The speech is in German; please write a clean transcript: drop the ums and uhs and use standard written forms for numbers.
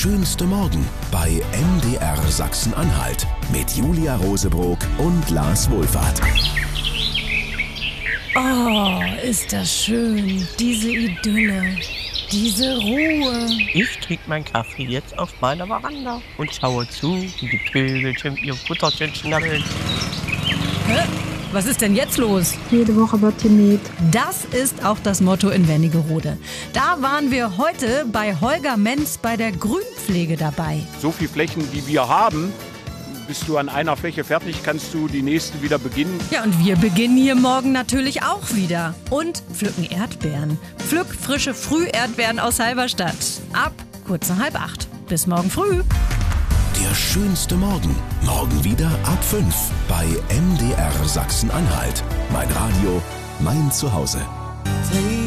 schönste Morgen bei MDR Sachsen-Anhalt mit Julia Rosebrock und Lars Wohlfahrt. Oh, ist das schön, diese Idylle, diese Ruhe. Ich trinke meinen Kaffee jetzt auf meiner Veranda und schaue zu, wie die Vögelchen ihr Futterchen schnabbeln. Hä? Was ist denn jetzt los? Jede Woche wird gemäht. Das ist auch das Motto in Wernigerode. Da waren wir heute bei Holger Menz bei der Grünpflege dabei. So viele Flächen, wie wir haben, bist du an einer Fläche fertig, kannst du die nächste wieder beginnen. Ja, und wir beginnen hier morgen natürlich auch wieder. Und pflücken Erdbeeren. Pflück frische Früherdbeeren aus Halberstadt. Ab kurz nach 7:30. Bis morgen früh. Der schönste Morgen. Morgen wieder ab 5 bei MDR Sachsen-Anhalt. Mein Radio, mein Zuhause.